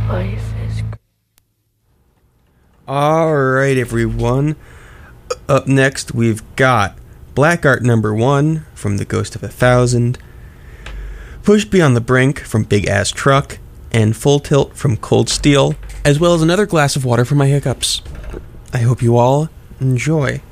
Life is. All right, everyone. Up next, we've got Black Art number 1 from The Ghost of 1000, Push Beyond the Brink from Big Ass Truck, and Full Tilt from Cold Steel, as well as another glass of water for my hiccups. I hope you all enjoy.